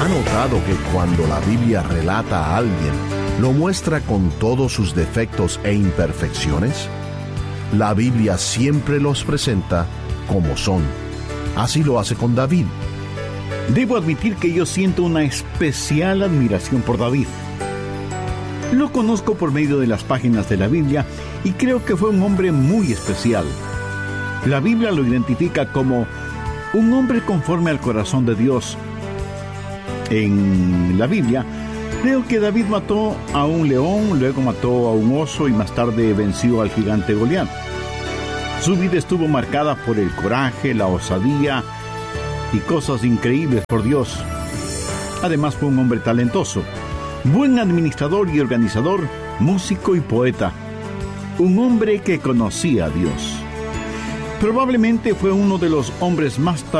¿Ha notado que cuando la Biblia relata a alguien, lo muestra con todos sus defectos e imperfecciones? La Biblia siempre los presenta como son. Así lo hace con David. Debo admitir que yo siento una especial admiración por David. Lo conozco por medio de las páginas de la Biblia y creo que fue un hombre muy especial. La Biblia lo identifica como un hombre conforme al corazón de Dios. En la Biblia, creo que David mató a un león, luego mató a un oso y más tarde venció al gigante Goliat. Su vida estuvo marcada por el coraje, la osadía y cosas increíbles por Dios. Además fue un hombre talentoso, buen administrador y organizador, músico y poeta. Un hombre que conocía a Dios. Probablemente fue uno de los hombres más